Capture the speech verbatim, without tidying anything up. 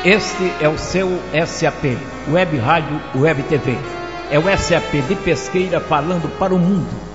Este é o seu S A P, Web Rádio Web T V. É o S A P de Pesqueira falando para o mundo.